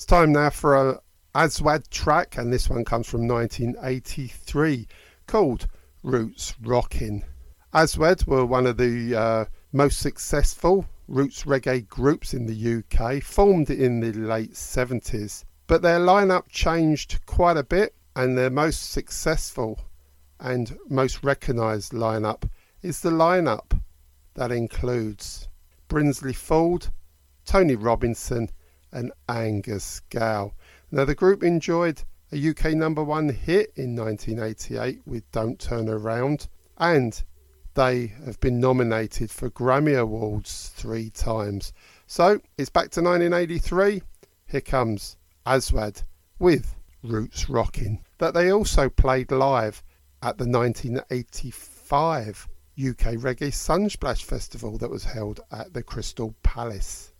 It's time now for a Aswad track, and this one comes from 1983, called Roots Rockin'. Aswad were one of the most successful roots reggae groups in the UK, formed in the late 70s, but their lineup changed quite a bit, and their most successful and most recognised lineup is the lineup that includes Brinsley Ford, Tony Robinson and Angus Gow. Now, the group enjoyed a UK number one hit in 1988 with Don't Turn Around, and they have been nominated for Grammy Awards 3 times. So it's back to 1983. Here comes Aswad with Roots Rockin', that they also played live at the 1985 UK Reggae Sunsplash Festival that was held at the Crystal Palace.